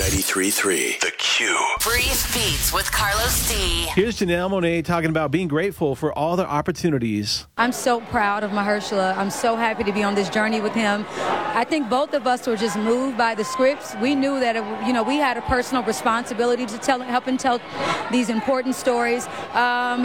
93.3 The Q. Brief Beats with Carlos D. Here's Janelle Monáe talking about being grateful for all the opportunities. I'm so proud of Mahershala. I'm so happy to be on this journey with him. I think both of us were just moved by the scripts. We knew that, we had a personal responsibility to help and tell these important stories.